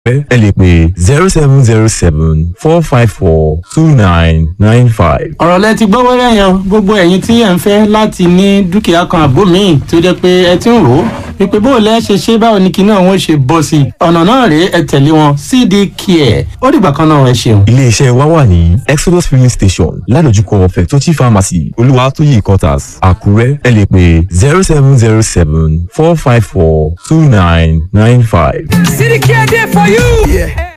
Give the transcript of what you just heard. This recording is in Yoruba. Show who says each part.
Speaker 1: ẹ lè pè 0707-454-2995.
Speaker 2: ọ̀rọ̀ lẹ ti gbọ́ wẹ́rẹ́ yẹn gbogbo ẹ̀yin tí ẹ̀ ń fẹ́ láti ní dúkìá kan àbó míì tó jẹ́ pé ẹ ti ń rò ó wípé bó lẹ́ ṣe ṣe báwo ni kinní ọ̀hún ṣe bọ́ sí i ọ̀nà náà rèé ẹ tẹ̀lé wọn CD Care ó dìgbà kan náà ẹ ṣeun.
Speaker 1: Ilé-iṣẹ́ wa wà ní Exodus filling station ládojúkọ Fẹ̀tọ́chì pharmacy Olúwatóyè quarters Àkúrẹ́. ẹ lè pè 0707-454-2995.
Speaker 3: CD Care there for you. Yeah.